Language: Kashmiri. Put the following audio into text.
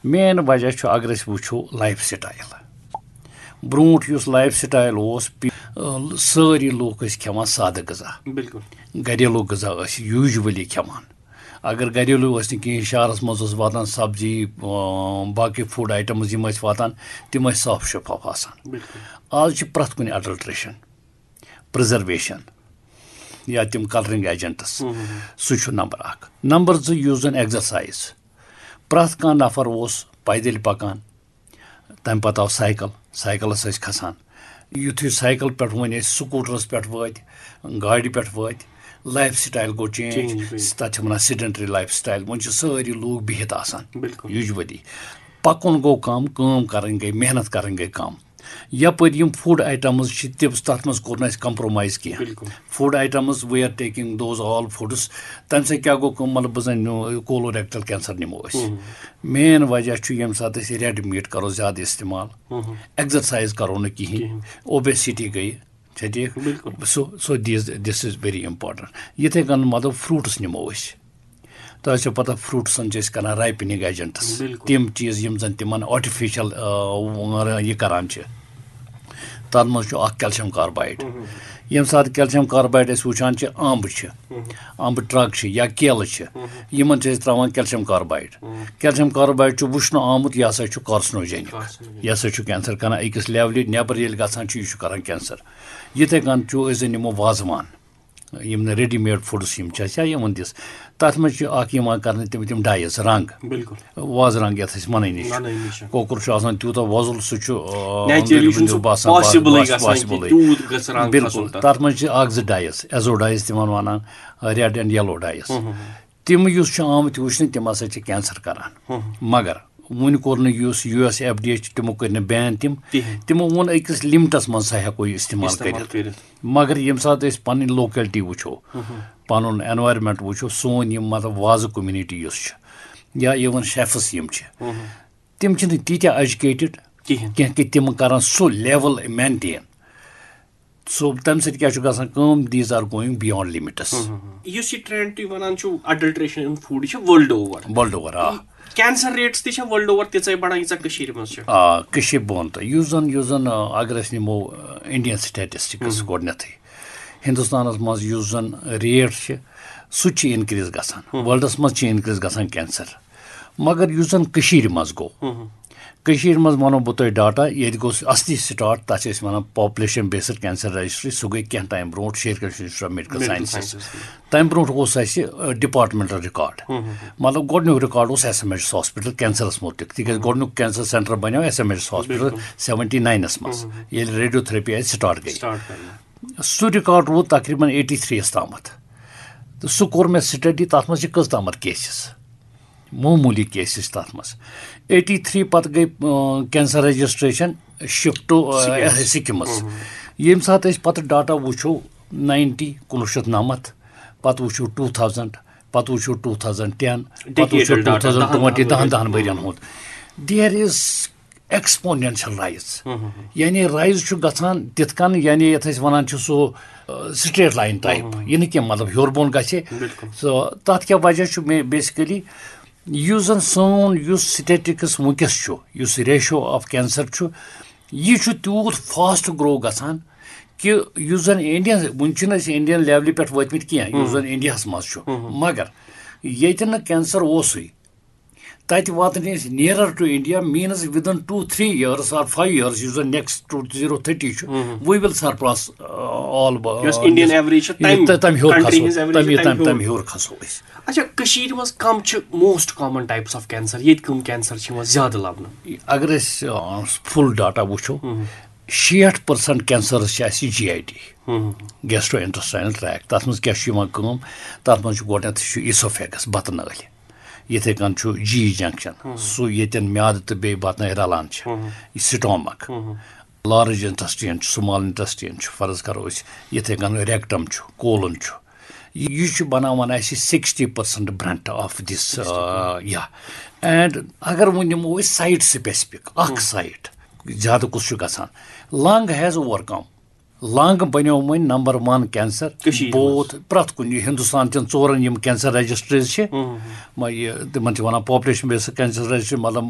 मेन वजह छ अगर अस वुछो life style brought use life style ओस सारी लोग खेवान सादा गजा घरेलू गजा यूजुअली खेवान अगर घरेलू कहीं शहरस मज वातान सब्जी बाकी फूड आइटम्स यम वातान तिम साफ शफाफ आसान आज प्रथ कुन अडल्ट्रेशन प्रिजर्वेशन या तिम कलरिंग एजेंट्स सह नंबर 1 नंबर 2 युस जन एक्सरसाइज प्रथ कह नफर पैदल पकान तम पत आव साइकिलस खसान युथु साइकिल पे वन स्कूटरस पे वत गाड़ी पे वत लाइफ स्टाइल गो चेंज तथ one sedentary life style one सारी लोग बिहित आसान यूजुअली पकुन गो कम करन गई मेहनत करन गई कम यपर यम फूड आइटम्स तथ मज कोर कंप्रोमाइज कह food items we are taking those all foods तम से क्या गो मतलब बजन कोलोरेक्टल कैंसर निमो मेन वजह यम सात रेड मीट करो ज्यादा इस्तेमाल एक्सरसाइज करो न कहें ओबेसिटी गई ठीक so this is very important ये कन मतलब फ्रूट्स निमो तो पता फ्रूट्सन कर राइपनिंग एजेंट्स तम चीज यम जन तिमन आर्टिफिशियल यह करान तथ मज कैल्शियम कार्बाइड यम सात कैल्शियम कार्बाइड वुचान अम्ब ट्रक या केल यमन त्रावान कैल्शियम कार्बाइड वुचन आमुत यह हसा कार्सिनोजेनिक यह हसा कैंसर कर अकिस लेवल नबर ये गसान यह कर कैंसर यिथे कन निमो वाजवान यम ready made foods Yama this तथ मज कर तम डाइस रंग वाज रंग ये मन नश कोकुर तूत वजुल बिल्कुल तथ मज डाइस एजो डाइस तम one red and yellow dice तम आमत वुचन तम हसा कैंसर करान मगर वन कोर USFDA तमो कर बैन तमो वोन अकिस लिमिटस मन सा हेको इस्तेमाल कर मगर यम सात पन लोकेलिटी वुचो पन एनवायरमेंट वुचो सोन यम मतलब वाज कम्युनिटी या इवन शेफ्स यम तम तीत एजुकेटेड कह कि तम कर सो लेवल मेंटेन सो तम सम these are going beyond limits trend तुम वन अडल्ट्रेशन इन food world over cancer rates world over तीचा बढ़ा मज बोन तो जन अगर नमो इंडियन स्टेटिस्टिक्स गोडनेथ हिंदुस्तान मज जन रेट सह इनक्रीज गसान वर्ल्डस मज इनक्रीज गसान कैंसर मगर जन मज गो मज वनो बह तुम डाटा ये गो असली स्टार्ट तथ one population based cancer registry सह गई क्या time bro Shergarh institute of medical sciences तम ब्रो डिपार्टमेंटल रिकॉर्ड मतलब गोडनुक रिकॉर्ड SMH हॉस्पिटल कैंसरस मुतलिक तिक गोडनुक कैंसर सेंटर बनो SMH हॉस्पिटल 79 मज ये रेडियोथेरेपी स्टार्ट गई सह रिकॉर्ड रोद तकरीबन 83 तामत तो सह कोर मे स्टडी तथ मज कज तामत केसेस मामूली केसेस तथ मज 83 पत गई कैंसर रजिस्ट्रेशन शिफ्ट टू सिक्किमस यम सात पत डाटा वुचो 90 1990 पत वुचो 2000 पत वुचो 2010 पत वुचो 2020 10 वरियन हुंद देयर इज एक्सपोनेंशियल राइज यानी राइज गसान तिथ कन यानी यथ one so straight line type यह मतलब हर बोन गसे सो तथ क्या वजह बेसिकली जन सोन स्टेटिक्स वनकस रेशो ऑफ कैंसर यह तूत फास्ट ग्रो गसान कि जन इंडिया वन इंडियन लेवल पे वतमित कह जन इंडिया मज मगर ये कैंसर ओसुई तत वातन nearer to India means within 2-3 years or 5 years next 2030 we will Sarpass all Indian average तम हर खसो अच्छा कशीर मज कम most common types of cancer ये कम कैंसर ज्यादा लबन अगर full data वुचो 60% cancer GIT gastro intestinal tract तथ मज क्या तथ मज गोडनेथ इसोफेगस बत नल ये कन G जंक्शन सो ये म्याद तो बे बत रलान stomach large intestine small intestine फर्ज करो ये कन रेक्टम कोलन यह बनावान 60% ब्रंट ऑफ दिस या एंड अगर वो नमो साइट स्पेसिफिक साइट ज्यादा कुछ गसान लंग हैज ओवरकम लंग बनो वो नंबर 1 कैंसर बोथ प्रथ कुन हिंदुस्तान चन 4 cancer registries तिमन one population based cancer registry मतलब